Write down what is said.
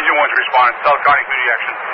Engine 1 to respond. South County Community Action.